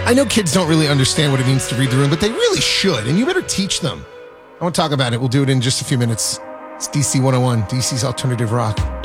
I know kids don't really understand what it means to read the room, but they really should, and you better teach them. I want to talk about it. We'll do it in just a few minutes. It's DC 101, DC's Alternative Rock.